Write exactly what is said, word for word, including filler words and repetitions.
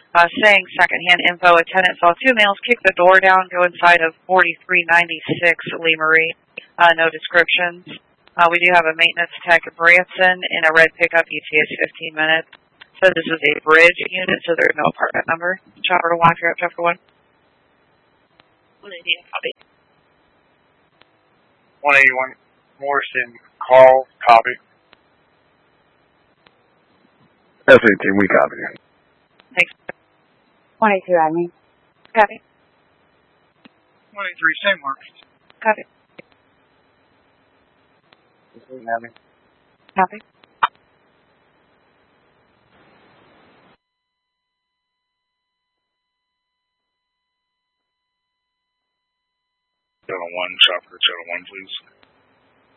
Uh, saying secondhand info, a tenant saw two males kick the door down, go inside of forty-three ninety-six Lee Marie. Uh, no descriptions. Uh, we do have a maintenance tech, Branson, in a red pickup, E T A is fifteen minutes. So this is a bridge unit, so there's no apartment number. Chopper to one, you're up, chopper one. one eighty-one, copy. one eighty-one, Morrison, call, copy. S eighteen, we copy. Thanks. one eighty-two, admin. Copy. one eighty-three, same work. Copy. Admin. Copy. Channel one, chopper, channel one, please.